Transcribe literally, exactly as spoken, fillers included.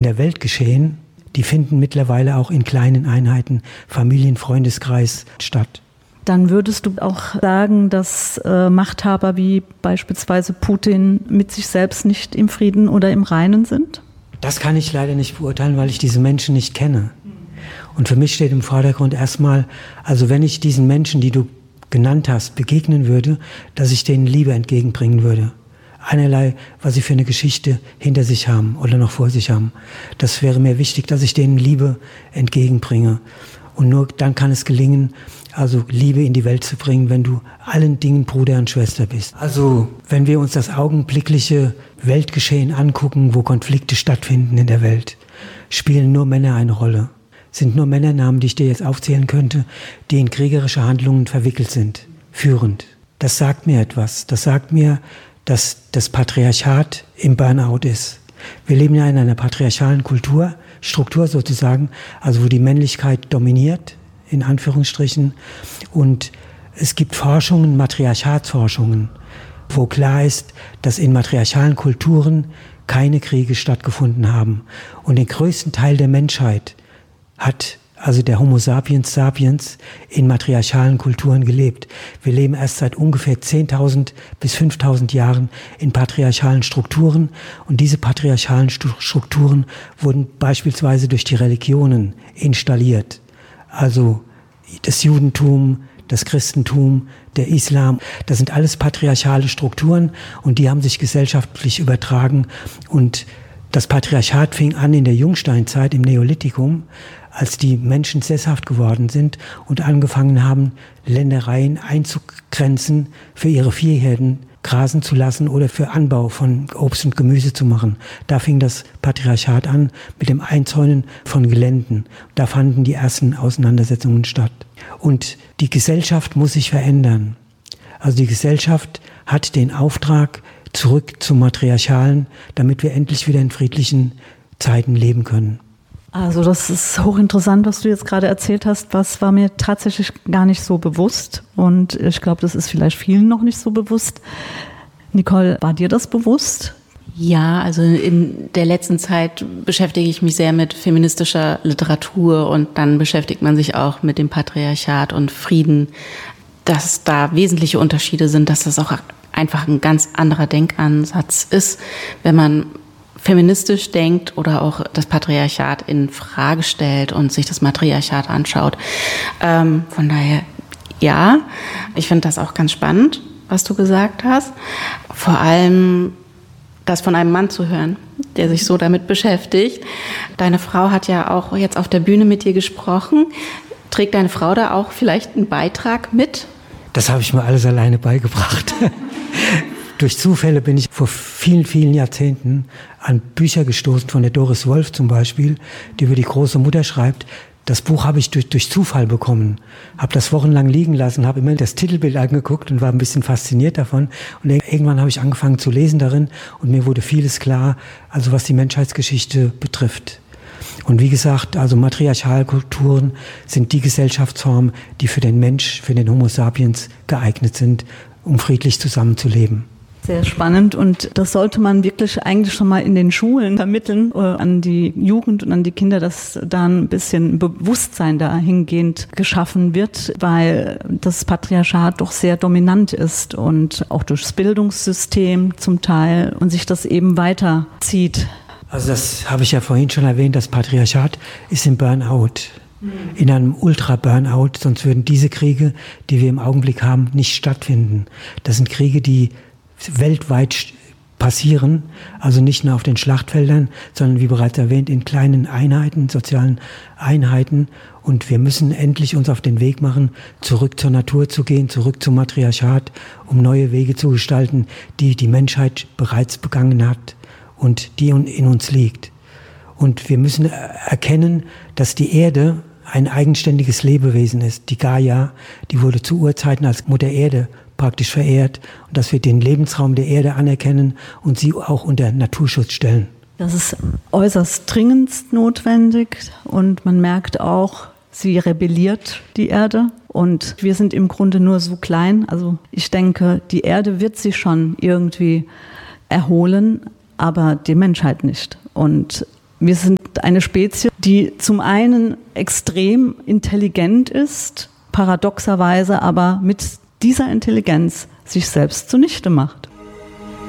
der Welt geschehen, die finden mittlerweile auch in kleinen Einheiten, Familien, Freundeskreis statt. Dann würdest du auch sagen, dass äh, Machthaber wie beispielsweise Putin mit sich selbst nicht im Frieden oder im Reinen sind? Das kann ich leider nicht beurteilen, weil ich diese Menschen nicht kenne. Und für mich steht im Vordergrund erstmal, also wenn ich diesen Menschen, die du genannt hast, begegnen würde, dass ich denen Liebe entgegenbringen würde. Einerlei, was sie für eine Geschichte hinter sich haben oder noch vor sich haben. Das wäre mir wichtig, dass ich denen Liebe entgegenbringe. Und nur dann kann es gelingen, also Liebe in die Welt zu bringen, wenn du allen Dingen Bruder und Schwester bist. Also wenn wir uns das augenblickliche Weltgeschehen angucken, wo Konflikte stattfinden in der Welt, spielen nur Männer eine Rolle. Sind nur Männernamen, die ich dir jetzt aufzählen könnte, die in kriegerische Handlungen verwickelt sind, führend. Das sagt mir etwas. Das sagt mir, dass das Patriarchat im Burnout ist. Wir leben ja in einer patriarchalen Kultur, Struktur sozusagen, also wo die Männlichkeit dominiert, in Anführungsstrichen. Und es gibt Forschungen, Matriarchatsforschungen, wo klar ist, dass in matriarchalen Kulturen keine Kriege stattgefunden haben. Und den größten Teil der Menschheit hat also der Homo sapiens sapiens in matriarchalen Kulturen gelebt. Wir leben erst seit ungefähr zehntausend bis fünftausend Jahren in patriarchalen Strukturen. Und diese patriarchalen Strukturen wurden beispielsweise durch die Religionen installiert. Also das Judentum, das Christentum, der Islam, das sind alles patriarchale Strukturen und die haben sich gesellschaftlich übertragen. Und das Patriarchat fing an in der Jungsteinzeit, im Neolithikum, als die Menschen sesshaft geworden sind und angefangen haben, Ländereien einzugrenzen, für ihre Viehherden grasen zu lassen oder für Anbau von Obst und Gemüse zu machen. Da fing das Patriarchat an mit dem Einzäunen von Geländen. Da fanden die ersten Auseinandersetzungen statt. Und die Gesellschaft muss sich verändern. Also die Gesellschaft hat den Auftrag, zurück zum Matriarchalen, damit wir endlich wieder in friedlichen Zeiten leben können. Also das ist hochinteressant, was du jetzt gerade erzählt hast. Was war mir tatsächlich gar nicht so bewusst. Und ich glaube, das ist vielleicht vielen noch nicht so bewusst. Nicole, war dir das bewusst? Ja, also in der letzten Zeit beschäftige ich mich sehr mit feministischer Literatur und dann beschäftigt man sich auch mit dem Patriarchat und Frieden. Dass da wesentliche Unterschiede sind, dass das auch einfach ein ganz anderer Denkansatz ist, wenn man feministisch denkt oder auch das Patriarchat in Frage stellt und sich das Matriarchat anschaut. Ähm, von daher, ja, ich finde das auch ganz spannend, was du gesagt hast. Vor allem das von einem Mann zu hören, der sich so damit beschäftigt. Deine Frau hat ja auch jetzt auf der Bühne mit dir gesprochen. Trägt deine Frau da auch vielleicht einen Beitrag mit? Das habe ich mir alles alleine beigebracht. Durch Zufälle bin ich vor vielen, vielen Jahrzehnten an Bücher gestoßen, von der Doris Wolf zum Beispiel, die über die große Mutter schreibt. Das Buch habe ich durch, durch Zufall bekommen, habe das wochenlang liegen lassen, habe immer das Titelbild angeguckt und war ein bisschen fasziniert davon. Und irgendwann habe ich angefangen zu lesen darin und mir wurde vieles klar, also was die Menschheitsgeschichte betrifft. Und wie gesagt, also Matriarchalkulturen sind die Gesellschaftsformen, die für den Mensch, für den Homo sapiens geeignet sind, um friedlich zusammenzuleben. Sehr spannend und das sollte man wirklich eigentlich schon mal in den Schulen vermitteln, äh, an die Jugend und an die Kinder, dass da ein bisschen Bewusstsein dahingehend geschaffen wird, weil das Patriarchat doch sehr dominant ist und auch durchs Bildungssystem zum Teil und sich das eben weiterzieht. Also das habe ich ja vorhin schon erwähnt, das Patriarchat ist im Burnout. In einem Ultra-Burnout, sonst würden diese Kriege, die wir im Augenblick haben, nicht stattfinden. Das sind Kriege, die weltweit passieren, also nicht nur auf den Schlachtfeldern, sondern wie bereits erwähnt in kleinen Einheiten, sozialen Einheiten. Und wir müssen endlich uns auf den Weg machen, zurück zur Natur zu gehen, zurück zum Matriarchat, um neue Wege zu gestalten, die die Menschheit bereits begangen hat und die in uns liegt. Und wir müssen erkennen, dass die Erde ein eigenständiges Lebewesen ist. Die Gaia, die wurde zu Urzeiten als Mutter Erde praktisch verehrt und dass wir den Lebensraum der Erde anerkennen und sie auch unter Naturschutz stellen. Das ist äußerst dringendst notwendig und man merkt auch, sie rebelliert, die Erde. Und wir sind im Grunde nur so klein. Also ich denke, die Erde wird sich schon irgendwie erholen, aber die Menschheit nicht. Und Wir sind eine Spezies, die zum einen extrem intelligent ist, paradoxerweise aber mit dieser Intelligenz sich selbst zunichte macht.